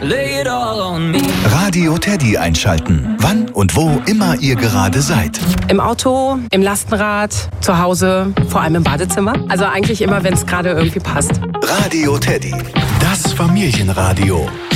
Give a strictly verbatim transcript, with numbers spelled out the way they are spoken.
Lay it all on me. Radio Teddy einschalten. Wann und wo immer ihr gerade seid. Im Auto, im Lastenrad, zu Hause, vor allem im Badezimmer. Also eigentlich immer, wenn es gerade irgendwie passt. Radio Teddy. Das Familienradio.